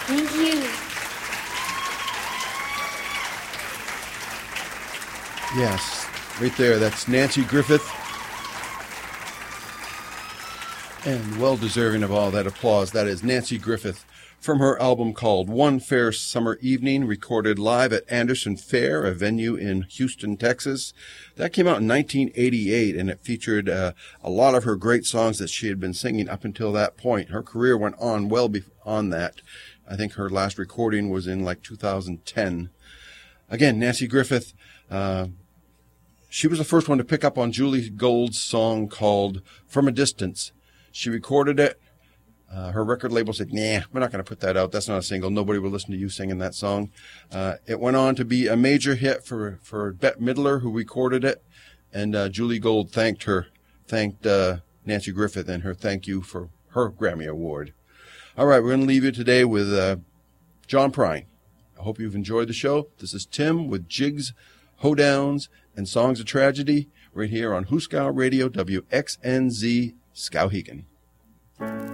Thank you. Yes, right there. That's Nanci Griffith. And well deserving of all that applause. That is Nanci Griffith from her album called One Fair Summer Evening, recorded live at Anderson Fair, a venue in Houston, Texas. That came out in 1988, and it featured a lot of her great songs that she had been singing up until that point. Her career went on well beyond that. I think her last recording was in like 2010. Again, Nanci Griffith, she was the first one to pick up on Julie Gould's song called From a Distance. She recorded it. Her record label said, nah, we're not going to put that out. That's not a single. Nobody will listen to you singing that song. It went on to be a major hit for Bette Midler, who recorded it. And Julie Gould thanked Nanci Griffith and her thank you for her Grammy Award. All right, we're going to leave you today with John Prine. I hope you've enjoyed the show. This is Tim with Jigs, Hoedowns, and Songs of Tragedy right here on Hooskow Radio, WXNZ, Skowhegan.